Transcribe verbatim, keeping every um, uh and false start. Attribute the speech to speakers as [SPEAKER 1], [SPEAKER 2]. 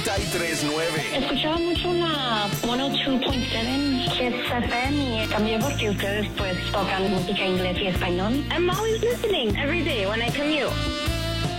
[SPEAKER 1] noventa y tres punto nueve.
[SPEAKER 2] Escuchaba mucho la ciento dos punto siete Kiss F M y también porque ustedes pues tocan música inglés y español.
[SPEAKER 3] I'm always listening every day when I commute.